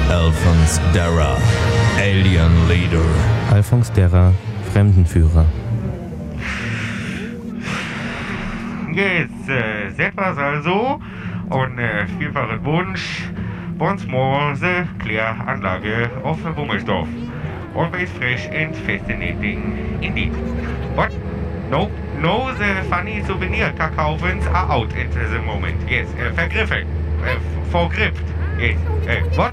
Alphonse Darra, Alien Leader. Alphonse Darra, Fremdenführer. Yes, that was also on vielfachen Wunsch once more the Kläranlage of Wummelsdorf. Always fresh and fascinating indeed. What? No, the funny souvenir Kakaovens are out at the moment. Yes, vergriffen. Vergrippt. Yes. What?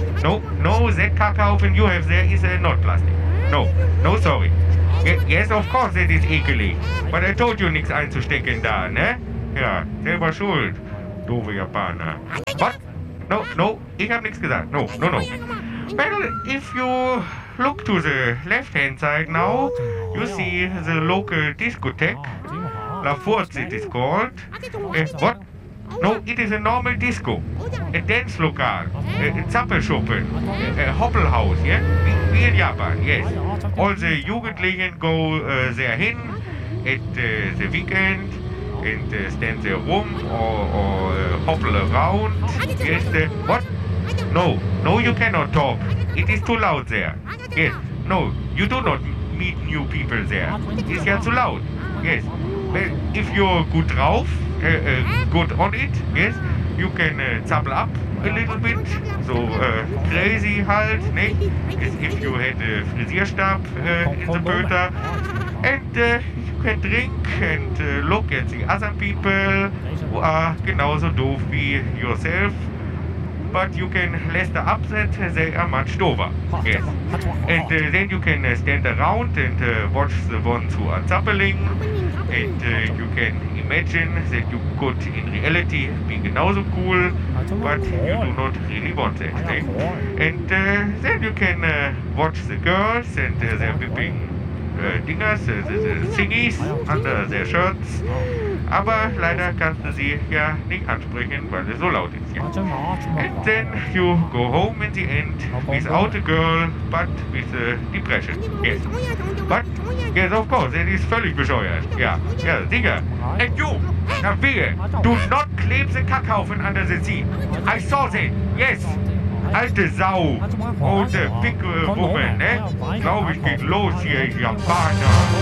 No, that Kakaoven you have there is not plastic. No, sorry. Yes, of course, that is ekelig. But I told you nichts einzustecken da, ne? Ja, selber schuld. Doofe Japaner. What? No, ich hab nichts gesagt. No. Well, if you look to the left-hand side now, you see the local discotheque. La Force it is called. What? No, it is a normal disco. A dance local. A Zappelschuppen. A Hoppelhaus, yeah? Wie in Japan, yes. All the Jugendlichen go there hin at the weekend and stand there rum or hobble around. Yes, what? No, you cannot talk. It is too loud there. Yes, no, you do not meet new people there. It's ja too loud. Yes. Well, if you're good drauf, good on it, yes, you can zappel up a little bit. So crazy halt, ne? As if you had a Frisierstab in the Böter. And you can drink and look at the other people who are genauso doof wie yourself. But you can less the upset, they are much dover. Yes. And then you can stand around and watch the ones who are zappling. And you can imagine that you could in reality be genauso cool, but you do not really want that. Eh? And then you can watch the girls and they're whipping Dingers, the thingies under their shirts. Aber leider kannst du sie ja nicht ansprechen, weil es so laut ist. Ja. And then you go home in the end without a girl, but with depression. Yes. But, yes, of course, that is völlig bescheuert. Ja, sicher. And you, na wehe, do not kleb the Kackhaufen under the seat. I saw that, yes. Alte Sau. Oh, the big woman, ne? Glaube ich, geht los hier, Japaner.